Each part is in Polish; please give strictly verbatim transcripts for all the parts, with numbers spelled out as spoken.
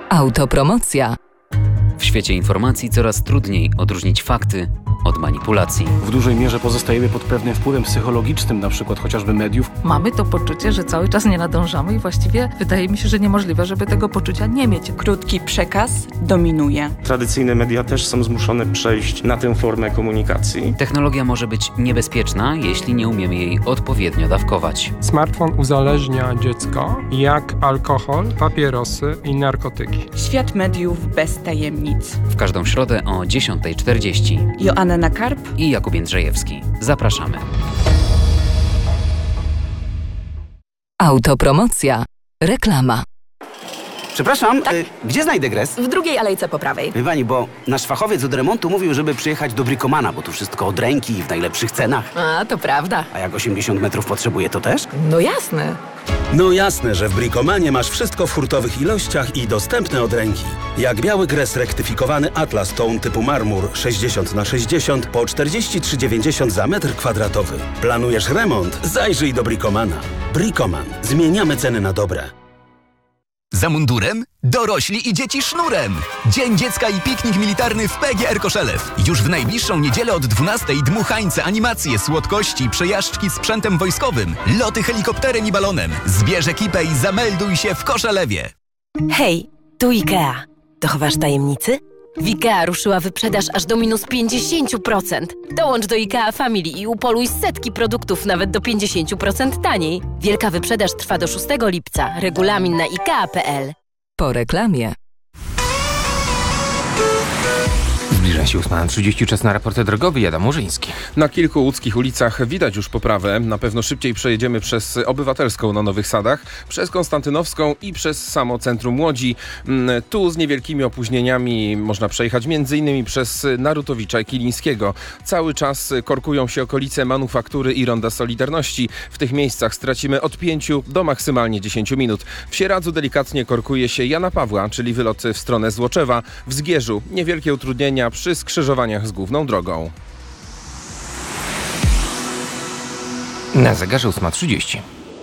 Autopromocja. W świecie informacji coraz trudniej odróżnić fakty od manipulacji. W dużej mierze pozostajemy pod pewnym wpływem psychologicznym, na przykład chociażby mediów. Mamy to poczucie, że cały czas nie nadążamy i właściwie wydaje mi się, że niemożliwe, żeby tego poczucia nie mieć. Krótki przekaz dominuje. Tradycyjne media też są zmuszone przejść na tę formę komunikacji. Technologia może być niebezpieczna, jeśli nie umiemy jej odpowiednio dawkować. Smartfon uzależnia dziecko jak alkohol, papierosy i narkotyki. Świat mediów bez tajemnic. W każdą środę o dziesiąta czterdzieści. Joanna Nakarp i Jakub Jędrzejewski. Zapraszamy. Autopromocja. Reklama. Przepraszam, tak? y, gdzie znajdę gres? W drugiej alejce po prawej. Wie pani, bo nasz fachowiec od remontu mówił, żeby przyjechać do Bricomana, bo tu wszystko od ręki i w najlepszych cenach. A, to prawda. A jak osiemdziesiąt metrów potrzebuje, to też? No jasne. No jasne, że w Bricomanie masz wszystko w hurtowych ilościach i dostępne od ręki. Jak biały gres rektyfikowany Atlas Tone typu marmur sześćdziesiąt na sześćdziesiąt po czterdzieści trzy dziewięćdziesiąt za metr kwadratowy. Planujesz remont? Zajrzyj do Bricomana. Bricoman. Zmieniamy ceny na dobre. Za mundurem? Dorośli i dzieci sznurem! Dzień Dziecka i piknik militarny w P G R Koszelew. Już w najbliższą niedzielę od dwunastej dmuchańce, animacje, słodkości, przejażdżki sprzętem wojskowym, loty helikopterem i balonem. Zbierz ekipę i zamelduj się w Koszelewie. Hej, tu IKEA. Dochowasz tajemnicy? W IKEA ruszyła wyprzedaż aż do minus pięćdziesiąt procent. Dołącz do IKEA Family i upoluj setki produktów nawet do pięćdziesiąt procent taniej. Wielka wyprzedaż trwa do szóstego lipca. Regulamin na ikea kropka p l. Po reklamie. Zbliża się ósma trzydzieści, czas na raport drogowy. Adam Murzyński. Na kilku łódzkich ulicach widać już poprawę. Na pewno szybciej przejedziemy przez Obywatelską na Nowych Sadach, przez Konstantynowską i przez samo centrum Łodzi. Tu z niewielkimi opóźnieniami można przejechać między innymi przez Narutowicza i Kilińskiego. Cały czas korkują się okolice Manufaktury i Ronda Solidarności. W tych miejscach stracimy od pięciu do maksymalnie dziesięciu minut. W Sieradzu delikatnie korkuje się Jana Pawła, czyli wylot w stronę Złoczewa. W Zgierzu niewielkie utrudnienia przy skrzyżowaniach z główną drogą. Na zegarze ósma trzydzieści.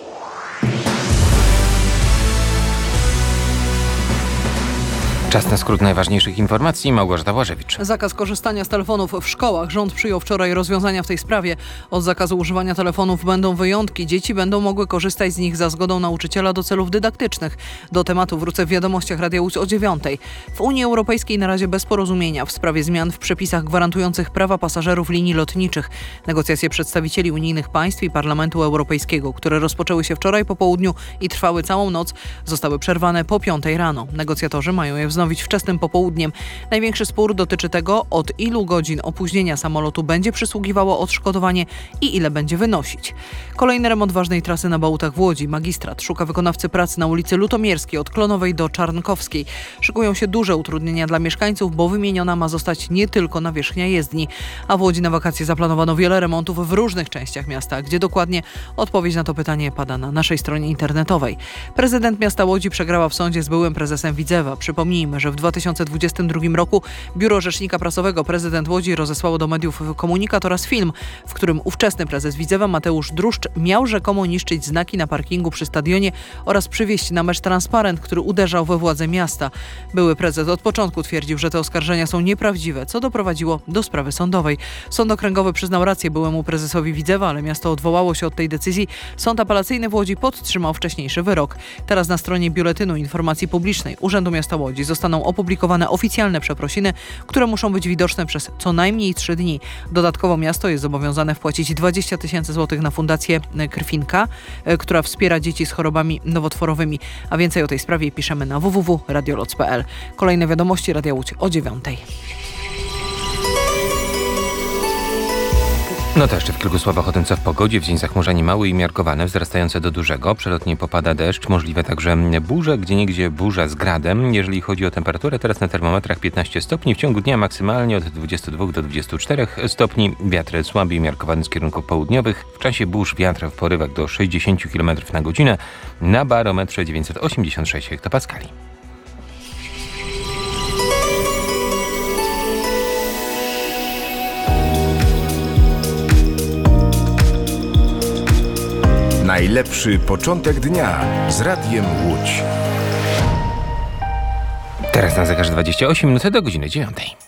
Czas na skrót najważniejszych informacji. Małgorzata Błażewicz. Zakaz korzystania z telefonów w szkołach. Rząd przyjął wczoraj rozwiązania w tej sprawie. Od zakazu używania telefonów będą wyjątki. Dzieci będą mogły korzystać z nich za zgodą nauczyciela do celów dydaktycznych. Do tematu wrócę w wiadomościach Radia Łódź o dziewiątej. W Unii Europejskiej na razie bez porozumienia w sprawie zmian w przepisach gwarantujących prawa pasażerów linii lotniczych. Negocjacje przedstawicieli unijnych państw i Parlamentu Europejskiego, które rozpoczęły się wczoraj po południu i trwały całą noc, zostały przerwane po piątej rano. Negocjatorzy mają je wznowić wczesnym popołudniem. Największy spór dotyczy tego, od ilu godzin opóźnienia samolotu będzie przysługiwało odszkodowanie i ile będzie wynosić. Kolejny remont ważnej trasy na Bałutach w Łodzi. Magistrat szuka wykonawcy pracy na ulicy Lutomierskiej od Klonowej do Czarnkowskiej. Szykują się duże utrudnienia dla mieszkańców, bo wymieniona ma zostać nie tylko nawierzchnia jezdni. A w Łodzi na wakacje zaplanowano wiele remontów w różnych częściach miasta. Gdzie dokładnie? Odpowiedź na to pytanie pada na naszej stronie internetowej. Prezydent miasta Łodzi przegrała w sądzie z byłym prezesem Widzewa. Przypomnijmy, że w dwa tysiące dwudziestym drugim roku Biuro Rzecznika Prasowego prezydent Łodzi rozesłało do mediów komunikat oraz film, w którym ówczesny prezes Widzewa Mateusz Druszcz miał rzekomo niszczyć znaki na parkingu przy stadionie oraz przywieźć na mecz transparent, który uderzał we władze miasta. Były prezes od początku twierdził, że te oskarżenia są nieprawdziwe, co doprowadziło do sprawy sądowej. Sąd okręgowy przyznał rację byłemu prezesowi Widzewa, ale miasto odwołało się od tej decyzji. Sąd apelacyjny w Łodzi podtrzymał wcześniejszy wyrok. Teraz na stronie Biuletynu Informacji Publicznej Urzędu Miasta Łodzi zostaną opublikowane oficjalne przeprosiny, które muszą być widoczne przez co najmniej trzy dni. Dodatkowo miasto jest zobowiązane wpłacić dwadzieścia tysięcy złotych na fundację Krwinka, która wspiera dzieci z chorobami nowotworowymi. A więcej o tej sprawie piszemy na w w w kropka radioloc kropka p l. Kolejne wiadomości Radia Łódź o dziewiątej. No to jeszcze w kilku słowach o tym, co w pogodzie. W dzień zachmurzenie małe i miarkowane, wzrastające do dużego. Przelotnie popada deszcz, możliwe także burze, gdzieniegdzie burza z gradem. Jeżeli chodzi o temperaturę, teraz na termometrach piętnaście stopni. W ciągu dnia maksymalnie od dwudziestu dwóch do dwudziestu czterech stopni. Wiatr słaby i miarkowany z kierunków południowych. W czasie burz wiatr w porywach do sześćdziesięciu kilometrów na godzinę. Na barometrze dziewięćset osiemdziesiąt sześć hektopaskali. Najlepszy początek dnia z Radiem Łódź. Teraz na zegarze dwadzieścia osiem minut do godziny dziewiątej.